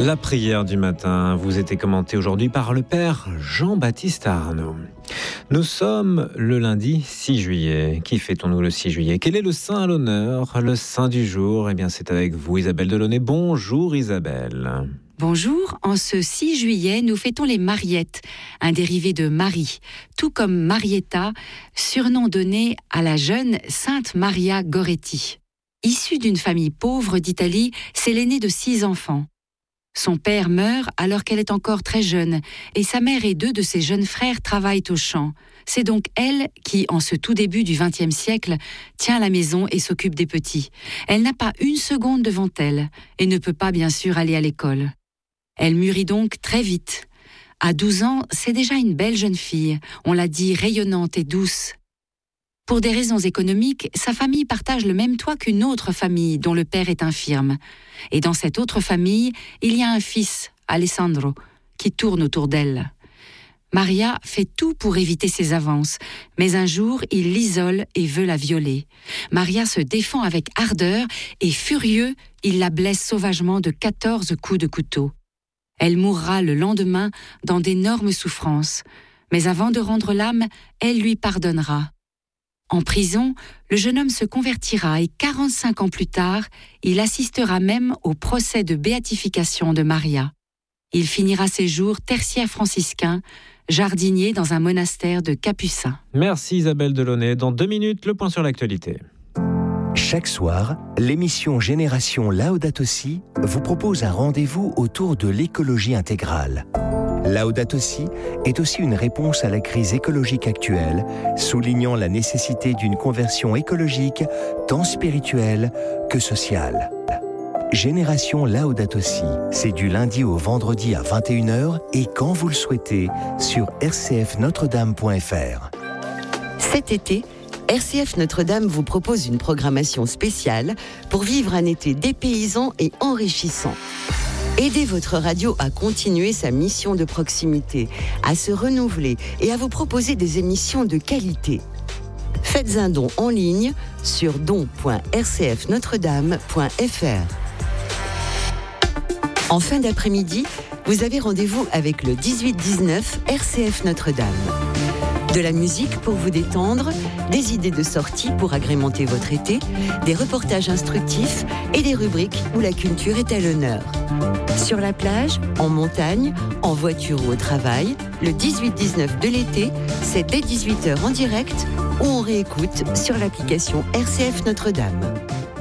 La prière du matin vous était commentée aujourd'hui par le Père Jean-Baptiste Arnaud. Nous sommes le lundi 6 juillet. Qui fêtons-nous le 6 juillet ? Quel est le saint à l'honneur ? Le saint du jour ? Eh bien, c'est avec vous, Isabelle Delaunay. Bonjour Isabelle. Bonjour, en ce 6 juillet, nous fêtons les Mariettes, un dérivé de Marie, tout comme Marietta, surnom donné à la jeune Sainte Maria Goretti. Issue d'une famille pauvre d'Italie, c'est l'aînée de 6 enfants. Son père meurt alors qu'elle est encore très jeune et sa mère et 2 de ses jeunes frères travaillent au champ. C'est donc elle qui, en ce tout début du XXe siècle, tient la maison et s'occupe des petits. Elle n'a pas une seconde devant elle et ne peut pas bien sûr aller à l'école. Elle mûrit donc très vite. À 12 ans, c'est déjà une belle jeune fille, on l'a dit rayonnante et douce. Pour des raisons économiques, sa famille partage le même toit qu'une autre famille dont le père est infirme. Et dans cette autre famille, il y a un fils, Alessandro, qui tourne autour d'elle. Maria fait tout pour éviter ses avances, mais un jour, il l'isole et veut la violer. Maria se défend avec ardeur et furieux, il la blesse sauvagement de 14 coups de couteau. Elle mourra le lendemain dans d'énormes souffrances, mais avant de rendre l'âme, elle lui pardonnera. En prison, le jeune homme se convertira et 45 ans plus tard, il assistera même au procès de béatification de Maria. Il finira ses jours tertiaire franciscain, jardinier dans un monastère de Capucins. Merci Isabelle Delaunay. Dans 2 minutes, le point sur l'actualité. Chaque soir, l'émission Génération Laudato Si vous propose un rendez-vous autour de l'écologie intégrale. Laudato Si est aussi une réponse à la crise écologique actuelle, soulignant la nécessité d'une conversion écologique tant spirituelle que sociale. Génération Laudato Si, c'est du lundi au vendredi à 21h et quand vous le souhaitez sur rcfnotredame.fr. Cet été, RCF Notre-Dame vous propose une programmation spéciale pour vivre un été dépaysant et enrichissant. Aidez votre radio à continuer sa mission de proximité, à se renouveler et à vous proposer des émissions de qualité. Faites un don en ligne sur don.rcfnotredame.fr. En fin d'après-midi, vous avez rendez-vous avec le 18-19 RCF Notre-Dame. De la musique pour vous détendre, des idées de sortie pour agrémenter votre été, des reportages instructifs et des rubriques où la culture est à l'honneur. Sur la plage, en montagne, en voiture ou au travail, le 18-19 de l'été, c'est dès 18h en direct ou on réécoute sur l'application RCF Notre-Dame.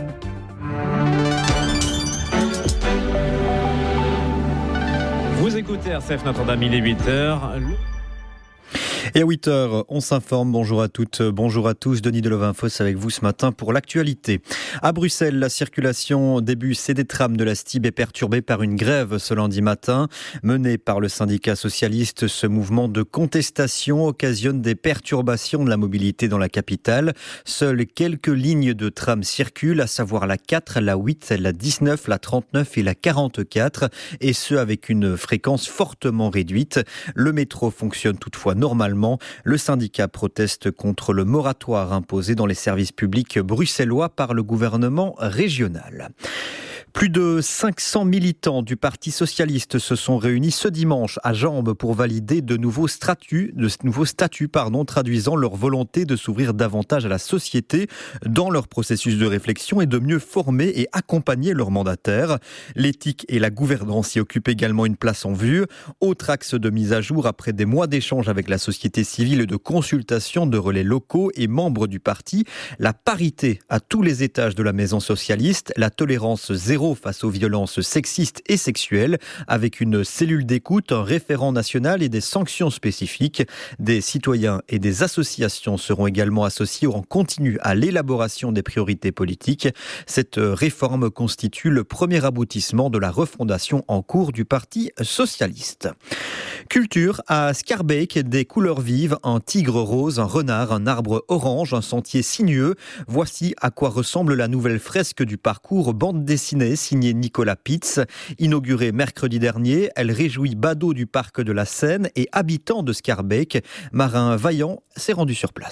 Vous écoutez RCF Notre-Dame, il est 8h. Et à 8h, on s'informe. Bonjour à toutes, bonjour à tous. Denis Delovinfos avec vous ce matin pour l'actualité. À Bruxelles, la circulation des bus et des trams de la STIB est perturbée par une grève ce lundi matin. Menée par le syndicat socialiste, ce mouvement de contestation occasionne des perturbations de la mobilité dans la capitale. Seules quelques lignes de tram circulent, à savoir la 4, la 8, la 19, la 39 et la 44, et ce avec une fréquence fortement réduite. Le métro fonctionne toutefois normalement. Le syndicat proteste contre le moratoire imposé dans les services publics bruxellois par le gouvernement régional. Plus de 500 militants du Parti socialiste se sont réunis ce dimanche à Jambes pour valider de nouveaux statuts, traduisant leur volonté de s'ouvrir davantage à la société dans leur processus de réflexion et de mieux former et accompagner leurs mandataires. L'éthique et la gouvernance y occupent également une place en vue. Autre axe de mise à jour après des mois d'échanges avec la société civile et de consultation de relais locaux et membres du parti, la parité à tous les étages de la maison socialiste, la tolérance zéro face aux violences sexistes et sexuelles, avec une cellule d'écoute, un référent national et des sanctions spécifiques. Des citoyens et des associations seront également associés en continu à l'élaboration des priorités politiques. Cette réforme constitue le premier aboutissement de la refondation en cours du Parti socialiste. Culture à Schaerbeek, des couleurs vives, un tigre rose, un renard, un arbre orange, un sentier sinueux. Voici à quoi ressemble la nouvelle fresque du parcours bande dessinée signée Nicolas Pitz. Inaugurée mercredi dernier, elle réjouit badauds du parc de la Seine et habitants de Schaerbeek. Marin Vaillant s'est rendu sur place.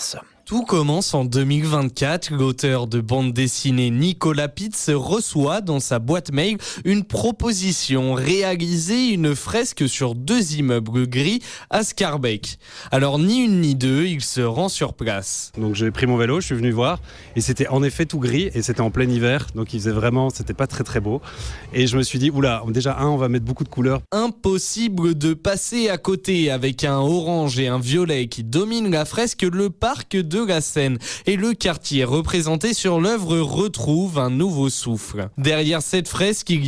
Tout commence en 2024. L'auteur de bande dessinée Nicolas Pitz reçoit dans sa boîte mail une proposition: réaliser une fresque sur 2 immeubles gris à Scarbeck. Alors ni une ni deux, il se rend sur place. Donc j'ai pris mon vélo, je suis venu voir et c'était en effet tout gris et c'était en plein hiver, donc il faisait vraiment, c'était pas très très beau. Et je me suis dit, oula, déjà on va mettre beaucoup de couleurs. Impossible de passer à côté. Avec un orange et un violet qui dominent la fresque, le parc de la Seine et le quartier représenté sur l'œuvre retrouve un nouveau souffle. Derrière cette fresque, il y